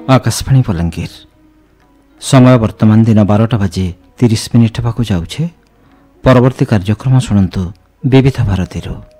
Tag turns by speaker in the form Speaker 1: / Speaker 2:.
Speaker 1: आकाशवाणी बलांगीर समय वर्तमान दिन 12टा बजे 30 मिनिट हेबाकु जाउछे। परवर्ती कार्यक्रम शुणु विविध भारती।